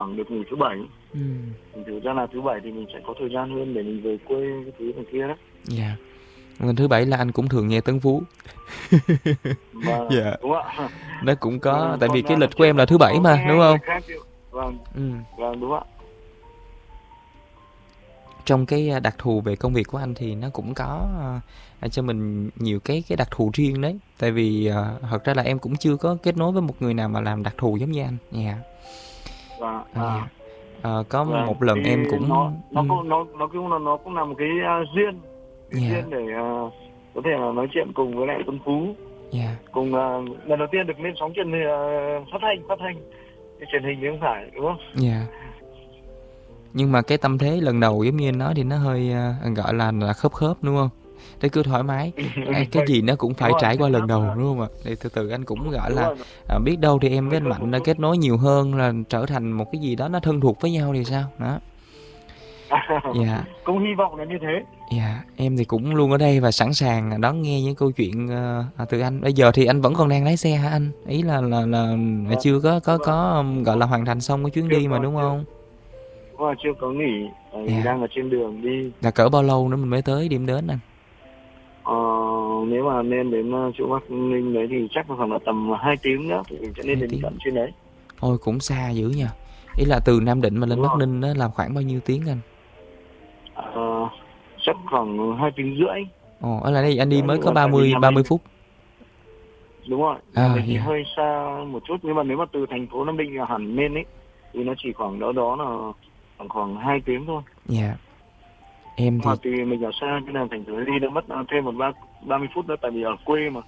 khoảng được nghỉ thứ bảy. Ừ. Thành thử ra là thứ bảy thì mình sẽ có thời gian hơn để mình về quê cái thứ này kia đó. Dạ. Lần thứ bảy là anh cũng thường nghe Tấn Phú. Và Dạ. đúng không ạ? Nó cũng có, tại vì Còn cái lần lịch của trước em là là thứ cũng bảy có mà, đúng nghe người không? khác chứ. Vâng, Ừ. vâng đúng ạ. Trong cái đặc thù về công việc của anh thì nó cũng có cho mình nhiều cái đặc thù riêng đấy. Tại vì thật ra là em cũng chưa có kết nối với một người nào mà làm đặc thù giống như anh. Dạ. Và Dạ. Có vâng, một lần thì em nó cũng nó cũng nó cũng là một cái duyên, cái dạ, duyên để có thể là nói chuyện cùng với lại Tuấn Phú, dạ, cùng lần đầu tiên được lên sóng truyền phát thanh cái truyền hình thì không phải đúng không? dạ. Nhưng mà cái tâm thế lần đầu giống như anh nói thì nó hơi gọi là khớp khớp đúng không? Thế cứ thoải mái. Cái gì nó cũng Đúng phải rồi, trải chính qua lần xác đầu là đúng không ạ? Thì từ từ anh cũng gọi đúng là rồi, biết đâu thì em với hơi anh khớp một Mạnh đã chút. kết nối nhiều hơn, là trở thành một cái gì đó nó thân thuộc với nhau thì sao? Đó. Dạ. Cũng hy vọng là như thế. Dạ, em thì cũng luôn ở đây và sẵn sàng đón nghe những câu chuyện từ anh. Bây giờ thì anh vẫn còn đang lái xe hả anh? Ý là Vâng, chưa có đúng rồi. gọi là hoàn thành xong cái chuyến chưa đi mà có đúng chưa không? Đúng rồi, chưa có nghỉ, tại vì Dạ. đang ở trên đường đi. Là cỡ bao lâu nữa mình mới tới điểm đến anh? Ờ, Nếu mà lên đến chỗ Bắc Ninh đấy thì chắc là khoảng là tầm 2 tiếng nữa thì mình sẽ lên Hai đến tiếng. tận trên đấy. Ôi cũng xa dữ nha. Ý là từ Nam Định mà lên Đúng Bắc rồi. Ninh đó là khoảng bao nhiêu tiếng anh? Ờ, Chắc khoảng 2 tiếng rưỡi. Ồ, ở lại Hai đây anh tiếng đi rưỡi mới nhưng có mà tại vì nhà ba mươi mình, phút. đúng rồi, nhà À, mình thì dạ. hơi xa một chút, nhưng mà nếu mà từ thành phố Nam Định hẳn lên ấy thì nó chỉ khoảng đó đó là khoảng 2 tiếng thôi. Dạ. Em Nhưng mà thì thì mình ở xa cho nên thành thử đi nó mất thêm 30 phút nữa, tại vì ở quê mà.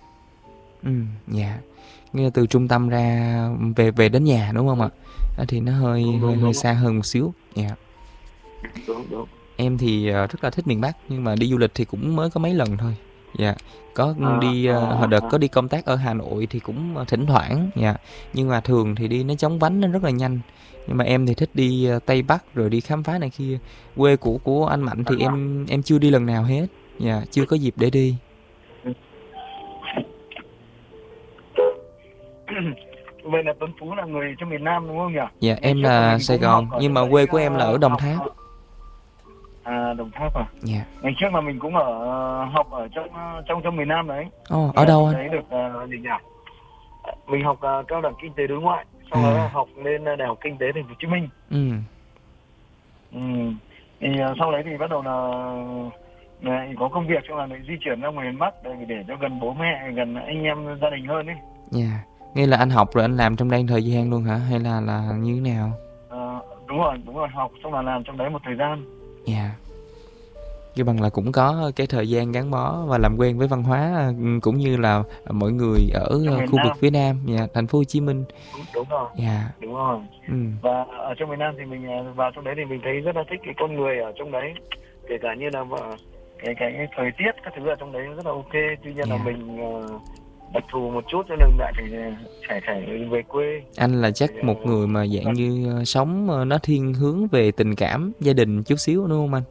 dạ. Nghĩa là từ trung tâm ra về về đến nhà đúng không ạ? Đó thì nó hơi Đúng hơi đúng hơi đúng xa hơn một xíu. Dạ. đúng đúng. Em thì rất là thích miền Bắc nhưng mà đi du lịch thì cũng mới có mấy lần thôi. Dạ. Có à, đi hồi à, đợt có à, đi công tác ở Hà Nội thì cũng thỉnh thoảng. Dạ. Nhưng mà thường thì đi nó chóng vánh nó rất là nhanh. Nhưng mà em thì thích đi Tây Bắc rồi đi khám phá này kia. Quê của anh Mạnh thì à. em chưa đi lần nào hết. Dạ, chưa có dịp để đi. Vậy là Tuấn Phú là người trong miền Nam đúng không nhỉ? Dạ, Ngày em trước là là mình Sài cũng học Gòn ở nhưng mà trong quê đấy, của em là ở Đồng học Tháp. Đồng Tháp à? Dạ. Ngày trước là mình cũng học ở trong miền Nam đấy. Ồ, Mình ở ở đâu trong anh? đấy được gì nhỉ? Mình học cao đẳng kinh tế đối ngoại, sau đó là À, học lên Đại học Kinh tế Thành phố Hồ Chí Minh. ừ, Ừ. Thì sau đấy thì bắt đầu là có công việc cho là mình di chuyển ra ngoài miền Bắc để cho gần bố mẹ, gần anh em gia đình hơn ấy. dạ. Nghĩa là anh học rồi anh làm trong đây thời gian luôn hả? Hay là như thế nào? Đúng rồi, học xong là làm trong đấy một thời gian. Dạ. Kêu bằng là cũng có cái thời gian gắn bó và làm quen với văn hóa cũng như là mọi người ở Trong miền khu vực Nam. phía Nam, dạ, thành phố Hồ Chí Minh. Đúng rồi, Dạ. đúng rồi. Ừ. Và ở trong miền Nam thì mình vào trong đấy thì mình thấy rất là thích cái con người ở trong đấy, kể cả như là cái thời tiết các thứ ở trong đấy rất là ok. Tuy nhiên là Dạ. mình đặc thù một chút cho nên lại phải về quê. Anh là Thì, chắc một người mà dạng gần như sống nó thiên hướng về tình cảm gia đình chút xíu đúng không anh?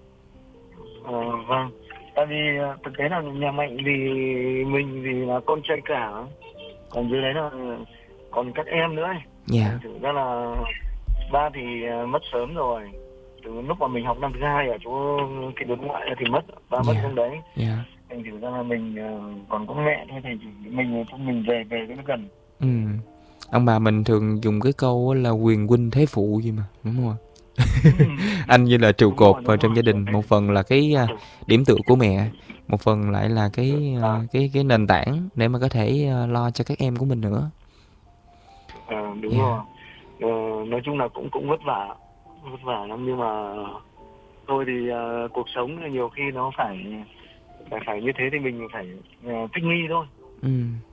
vâng, tại vì thực tế là nhà Mạnh thì mình thì là con trai cả, còn dưới đấy là còn các em nữa ấy. Dạ. Thành thử ra là ba thì mất sớm rồi, từ lúc mà mình học năm thứ hai ở chỗ cái đối ngoại thì mất, ba mất Dạ. trong đấy. Dạ. Thành thử ra là mình còn có mẹ thôi, thì chỉ mình về về cho nó gần. Ừ. Ông bà mình thường dùng cái câu á là quyền huynh thế phụ gì mà, đúng không ạ? Anh như là trụ cột vào Đúng trong rồi, gia chuẩn đình, đấy. một phần là cái điểm tựa của mẹ, một phần lại là cái À, cái nền tảng để mà có thể lo cho các em của mình nữa. đúng Dạ. rồi. Ờ, nói chung là cũng cũng vất vả lắm, nhưng mà thôi thì cuộc sống thì nhiều khi nó phải như thế thì mình phải thích nghi thôi. Ừ.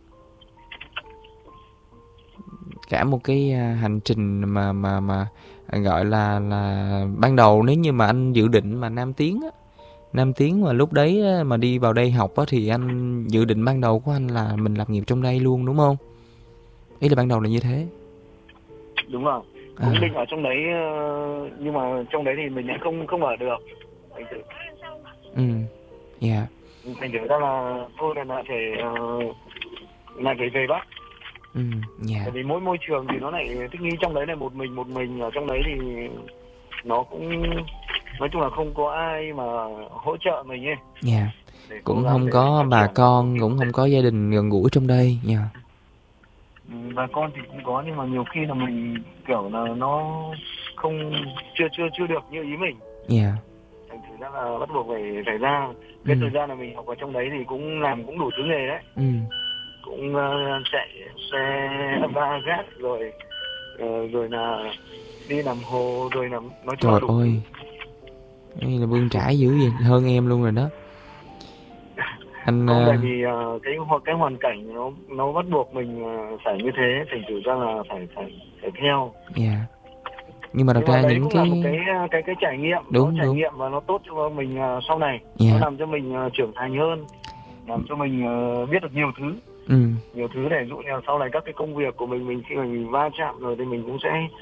Cả một cái hành trình mà gọi là ban đầu nếu như mà anh dự định mà Nam tiến á, Nam tiến mà lúc đấy á, mà đi vào đây học á thì anh dự định ban đầu của anh là mình lập nghiệp trong đây luôn đúng không? Ý là ban đầu là như thế. Đúng rồi, cũng À, định ở trong đấy, nhưng mà trong đấy thì mình lại không không ở được. thành thử ừ, dạ, Thành thử ra là thôi là lại phải về Bắc. Dạ. Tại vì mỗi môi trường thì nó lại thích nghi, trong đấy này một mình ở trong đấy thì nó cũng nói chung là không có ai mà hỗ trợ mình ấy, Dạ. để cố Cũng gắng không để có phát bà triển con, kinh cũng tế. không có gia đình gần gũi trong đây. Dạ. Bà con thì cũng có, nhưng mà nhiều khi là mình kiểu là nó không chưa được như ý mình, Dạ. thành thử ra là bắt buộc phải ra. Cái thời gian là mình học ở trong đấy thì cũng làm cũng đủ thứ nghề đấy, cũng chạy xe ba gác rồi rồi là đi làm hồ, rồi là nói chung là Trời đủ thứ. ơi, đây là bươn trải dữ vậy, hơn em luôn rồi đó. Anh Không, tại vì cái hoàn cảnh nó bắt buộc mình phải như thế, thành thử ra là phải theo. Dạ. Nhưng mà thật Nhưng mà ra đấy những cũng là một cái cái trải nghiệm, nó đúng trải đúng. nghiệm và nó tốt cho mình sau này, nó Dạ. làm cho mình trưởng thành hơn, làm cho mình biết được nhiều thứ, nhiều thứ để dụ như là sau này các cái công việc của mình khi mà mình va chạm rồi thì mình cũng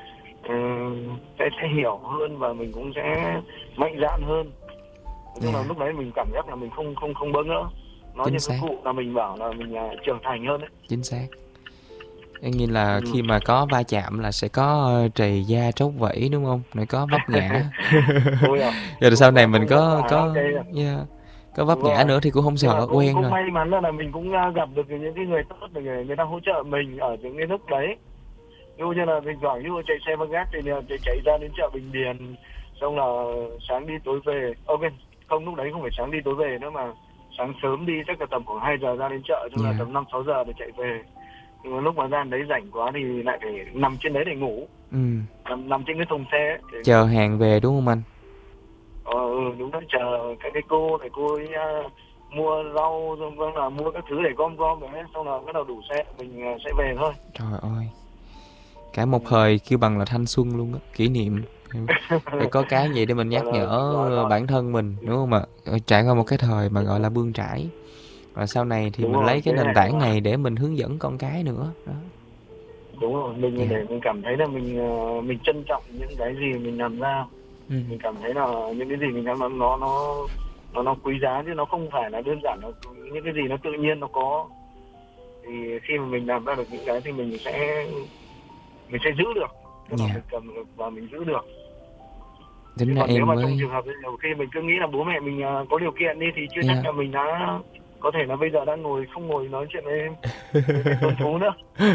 sẽ hiểu hơn, và mình cũng sẽ mạnh dạn hơn. Nói chung là lúc đấy mình cảm giác là mình không bỡ ngỡ. Nói Chính như xác. các cụ là mình bảo là mình trưởng thành hơn đấy. Chính xác. Em nghĩ là khi mà có va chạm là sẽ có trầy da tróc vẫy đúng không? Rồi có vấp ngã. Ôi à, Rồi sau này là mình cũng vất vả lắm cái. yeah, có vấp Đúng ngã rồi. nữa thì cũng không Nhưng mà sợ, quen cũng rồi. may mắn là mình cũng gặp được những cái người tốt, người ta hỗ trợ mình ở những cái lúc đấy. Ví dụ như là mình giỏi như chạy xe băng gác thì chạy ra đến chợ Bình Điền, xong là sáng đi tối về. Ok, không, lúc đấy không phải sáng đi tối về nữa, mà sáng sớm đi, chắc là tầm khoảng 2 giờ ra đến chợ, cho là tầm 5-6 giờ để chạy về. Nhưng mà lúc mà ra đấy rảnh quá thì lại phải nằm trên đấy để ngủ. Nằm trên cái thùng xe ấy, chờ hàng về đúng không anh? Đúng rồi, chờ cái cô để cô ấy mua rau, xong là mua các thứ để gom đấy, xong là bắt đầu đủ xe mình sẽ về thôi. Trời ơi, cả một thời kêu bằng là thanh xuân luôn á, kỷ niệm. Phải có cái vậy để mình nhắc nhở bản thân mình đúng không ạ? Trải qua một cái thời mà gọi là bươn trải, và sau này thì đúng mình rồi, lấy cái nền tảng này để mình hướng dẫn con cái nữa đó. Đúng rồi, mình để mình cảm thấy là mình trân trọng những cái gì mình làm ra. Mình cảm thấy là những cái gì mình làm nó quý giá, chứ nó không phải là đơn giản là những cái gì nó tự nhiên nó có. Thì khi mà mình làm ra được những cái thì mình sẽ giữ được, tức là mình cầm được và mình giữ được. Tính ra Còn nếu em mà trong mới trường hợp nhiều khi mình cứ nghĩ là bố mẹ mình có điều kiện đi thì chưa chắc là mình đã có thể là bây giờ đang không ngồi nói chuyện với Tuấn Phú nữa.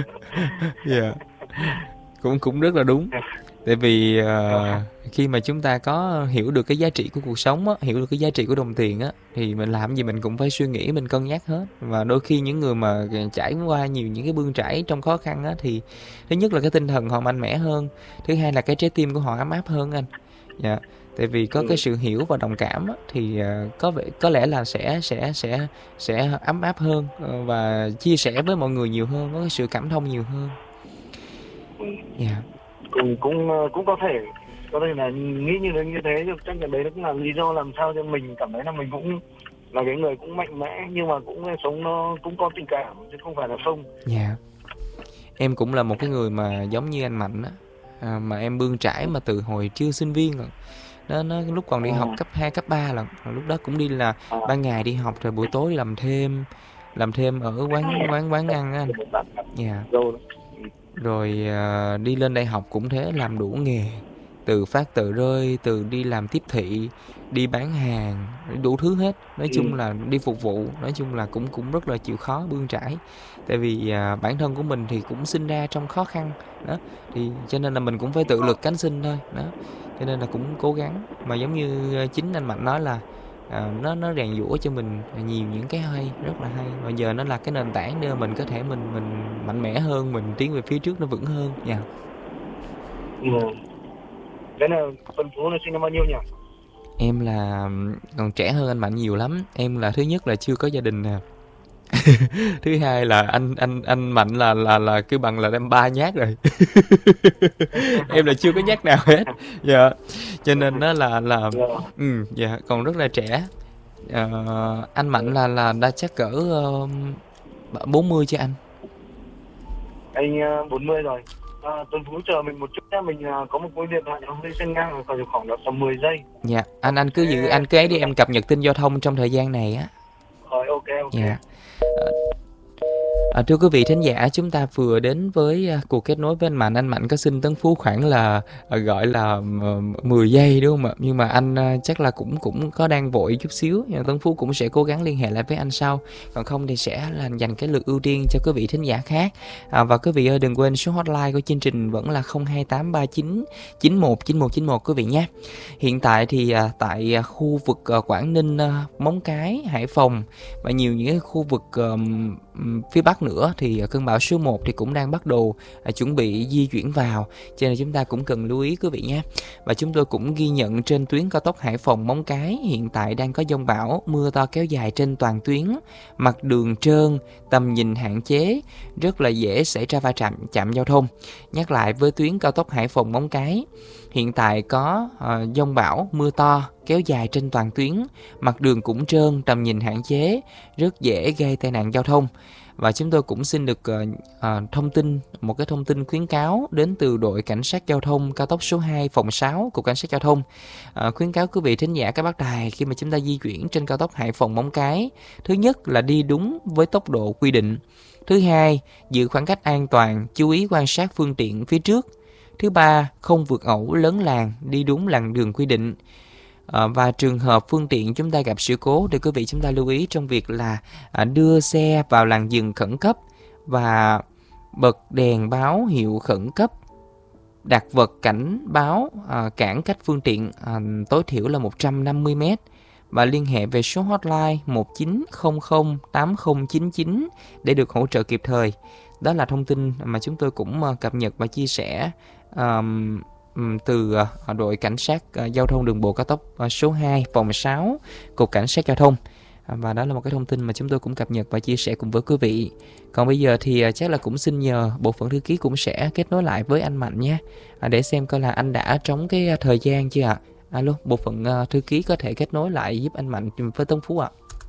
Cũng rất là đúng. Tại vì khi mà chúng ta có hiểu được cái giá trị của cuộc sống á, hiểu được cái giá trị của đồng tiền á, thì mình làm gì mình cũng phải suy nghĩ, mình cân nhắc hết. Và đôi khi những người mà trải qua nhiều những cái bươn trải trong khó khăn á, thì thứ nhất là cái tinh thần họ mạnh mẽ hơn, thứ hai là cái trái tim của họ ấm áp hơn anh. Dạ. Tại vì có cái sự hiểu và đồng cảm á, thì có lẽ là sẽ ấm áp hơn và chia sẻ với mọi người nhiều hơn, có cái sự cảm thông nhiều hơn. Dạ. Cũng có thể là nghĩ như thế, chắc là đấy cũng là lý do làm sao cho mình cảm thấy là mình cũng là cái người cũng mạnh mẽ, nhưng mà cũng sống nó cũng có tình cảm chứ không phải là không. Dạ. Em cũng là một cái người mà giống như anh Mạnh á, mà em bươn trải mà từ hồi chưa sinh viên rồi. Nó lúc còn đi học cấp 2, cấp 3 lần, lúc đó cũng đi là ban ngày đi học rồi buổi tối làm thêm ở quán ăn á anh. Dạ. Rồi đi lên đại học cũng thế, làm đủ nghề, từ phát tờ rơi, từ đi làm tiếp thị, đi bán hàng, đủ thứ hết. Nói chung là đi phục vụ, nói chung là cũng rất là chịu khó, bươn trải. Tại vì bản thân của mình thì cũng sinh ra trong khó khăn đó, thì cho nên là mình cũng phải tự lực cánh sinh thôi đó. Cho nên là cũng cố gắng, mà giống như chính anh Mạnh nói là nó rèn giũa cho mình nhiều những cái hay, rất là hay. Và giờ nó là cái nền tảng để mình có thể mình mạnh mẽ hơn, mình tiến về phía trước nó vững hơn. Dạ. Cái là Tuấn Phú là sinh năm bao nhiêu nhỉ? Em là còn trẻ hơn anh Mạnh nhiều lắm. Em là thứ nhất là chưa có gia đình nè. Thứ hai là anh Mạnh là kêu bằng là đem 3 nhát rồi. Em là chưa có nhát nào hết. Dạ. Cho nên nó là dạ, còn rất là trẻ. Anh Mạnh là đã chắc cỡ 40 chứ anh? Anh 40 rồi. Tuấn Phú chờ mình một chút nhé, mình có một cuộc điện thoại nó hơi xanh ngang rồi, còn khoảng tầm 10 giây. Dạ, anh cứ giữ, anh cứ ấy đi, em cập nhật tin giao thông trong thời gian này á. Rồi, ok. Dạ. Thưa quý vị thính giả, chúng ta vừa đến với cuộc kết nối với anh Mạnh. Anh Mạnh có xin Tấn Phú khoảng là gọi là 10 giây đúng không ạ? Nhưng mà anh chắc là cũng có đang vội chút xíu. Nhưng Tấn Phú cũng sẽ cố gắng liên hệ lại với anh sau. Còn không thì sẽ là dành cái lượt ưu tiên cho quý vị thính giả khác. Và quý vị ơi, đừng quên số hotline của chương trình vẫn là 02839 919191 quý vị nhé. Hiện tại thì tại khu vực Quảng Ninh, Móng Cái, Hải Phòng và nhiều những cái khu vực phía Bắc nữa thì cơn bão số 1 thì cũng đang bắt đầu chuẩn bị di chuyển vào, cho nên chúng ta cũng cần lưu ý quý vị nhé. Và chúng tôi cũng ghi nhận trên tuyến cao tốc Hải Phòng Móng Cái hiện tại đang có dông bão, mưa to kéo dài trên toàn tuyến, mặt đường trơn, tầm nhìn hạn chế, rất là dễ xảy ra va chạm giao thông. Nhắc lại với tuyến cao tốc Hải Phòng Móng Cái, hiện tại có dông bão, mưa to kéo dài trên toàn tuyến, mặt đường cũng trơn, tầm nhìn hạn chế, rất dễ gây tai nạn giao thông. Và chúng tôi cũng xin được một cái thông tin khuyến cáo đến từ đội cảnh sát giao thông cao tốc số 2 phòng 6 của cảnh sát giao thông. Khuyến cáo quý vị thính giả các bác tài khi mà chúng ta di chuyển trên cao tốc Hải Phòng Móng Cái, thứ nhất là đi đúng với tốc độ quy định, thứ hai giữ khoảng cách an toàn, chú ý quan sát phương tiện phía trước, thứ ba không vượt ẩu lấn làn, đi đúng làn đường quy định. Và trường hợp phương tiện chúng ta gặp sự cố thì quý vị chúng ta lưu ý trong việc là đưa xe vào làn dừng khẩn cấp và bật đèn báo hiệu khẩn cấp, đặt vật cảnh báo cản cách phương tiện tối thiểu là 150 m và liên hệ về số hotline 1900 8099 để được hỗ trợ kịp thời. Đó là thông tin mà chúng tôi cũng cập nhật và chia sẻ từ đội cảnh sát giao thông đường bộ cao tốc số 2 phòng 6 cục cảnh sát giao thông. Và đó là một cái thông tin mà chúng tôi cũng cập nhật và chia sẻ cùng với quý vị. Còn bây giờ thì chắc là cũng xin nhờ bộ phận thư ký cũng sẽ kết nối lại với anh Mạnh nhé, để xem coi là anh đã trống cái thời gian chưa ạ. Alo, bộ phận thư ký có thể kết nối lại giúp anh Mạnh với Tấn Phú ạ.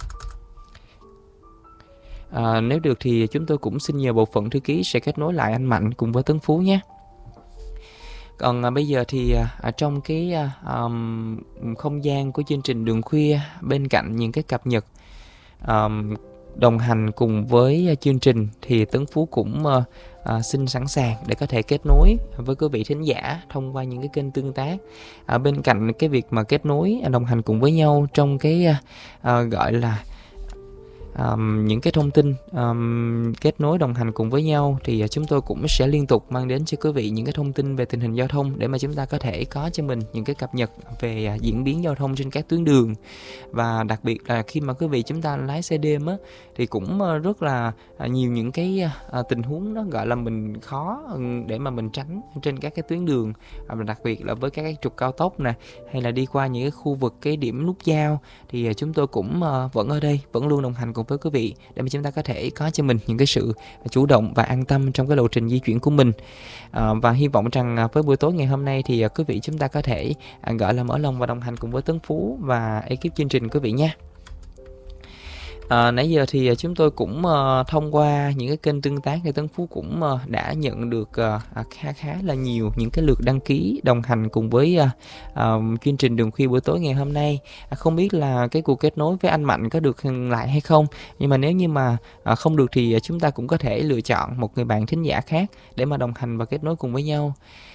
Nếu được thì chúng tôi cũng xin nhờ bộ phận thư ký sẽ kết nối lại anh Mạnh cùng với Tấn Phú nhé. Còn bây giờ thì trong cái không gian của chương trình Đường Khuya, bên cạnh những cái cập nhật đồng hành cùng với chương trình thì Tấn Phú cũng xin sẵn sàng để có thể kết nối với quý vị thính giả thông qua những cái kênh tương tác. Bên cạnh cái việc mà kết nối đồng hành cùng với nhau trong cái gọi là những cái thông tin kết nối đồng hành cùng với nhau thì chúng tôi cũng sẽ liên tục mang đến cho quý vị những cái thông tin về tình hình giao thông để mà chúng ta có thể có cho mình những cái cập nhật về diễn biến giao thông trên các tuyến đường. Và đặc biệt là khi mà quý vị chúng ta lái xe đêm á, thì cũng rất là nhiều những cái tình huống nó gọi là mình khó để mà mình tránh trên các cái tuyến đường, và đặc biệt là với các cái trục cao tốc nè, hay là đi qua những cái khu vực cái điểm nút giao thì chúng tôi cũng vẫn ở đây, vẫn luôn đồng hành cùng với quý vị để mà chúng ta có thể có cho mình những cái sự chủ động và an tâm trong cái lộ trình di chuyển của mình. Và hy vọng rằng với buổi tối ngày hôm nay thì quý vị chúng ta có thể gọi là mở lòng và đồng hành cùng với Tấn Phú và ekip chương trình quý vị nha. Nãy giờ thì chúng tôi cũng thông qua những cái kênh tương tác thì Tấn Phú cũng đã nhận được khá là nhiều những cái lượt đăng ký đồng hành cùng với chương trình Đường Khuya buổi tối ngày hôm nay. Không biết là cái cuộc kết nối với anh Mạnh có được lại hay không, nhưng mà nếu như mà không được thì chúng ta cũng có thể lựa chọn một người bạn thính giả khác để mà đồng hành và kết nối cùng với nhau.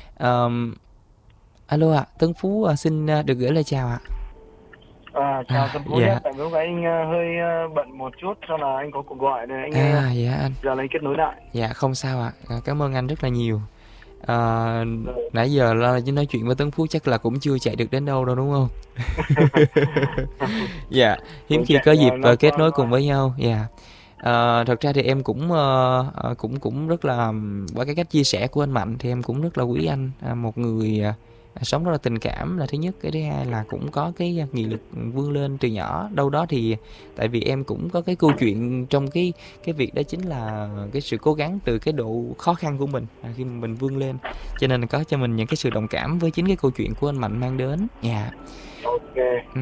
Alo ạ, Tấn Phú xin được gửi lời chào ạ. Chào Tấn Phú nhé, tại lúc anh hơi bận một chút, cho là anh có cuộc gọi này anh dạ anh. Giờ anh kết nối lại. Dạ không sao ạ. Cảm ơn anh rất là nhiều. Nãy giờ nói chuyện với Tấn Phú chắc là cũng chưa chạy được đến đâu đâu đúng không? Dạ, hiếm khi có dịp kết nối cùng với nhau. Dạ. Thật ra thì em cũng rất là, qua cái cách chia sẻ của anh Mạnh thì em cũng rất là quý anh, một người sống rất là tình cảm là thứ nhất. Cái thứ hai là cũng có cái nghị lực vươn lên từ nhỏ. Đâu đó thì tại vì em cũng có cái câu chuyện trong cái việc đó, chính là cái sự cố gắng từ cái độ khó khăn của mình khi mà mình vươn lên, cho nên là có cho mình những cái sự đồng cảm với chính cái câu chuyện của anh Mạnh mang đến. Dạ. Ok.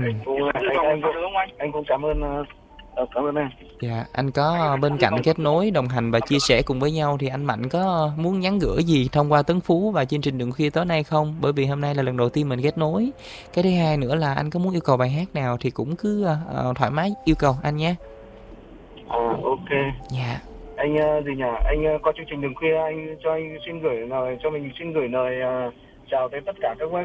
Anh cũng cảm ơn em. Dạ, anh có bên cạnh kết nối, đồng hành và chia sẻ cùng với nhau thì anh Mạnh có muốn nhắn gửi gì thông qua Tấn Phú và chương trình Đường Khuya tối nay không? Bởi vì hôm nay là lần đầu tiên mình kết nối. Cái thứ hai nữa là anh có muốn yêu cầu bài hát nào thì cũng cứ thoải mái yêu cầu anh nhé. Ok. Dạ. Anh gì nhỉ? Anh có chương trình đường khuya, anh cho anh xin gửi lời cho mình xin gửi lời chào tới tất cả các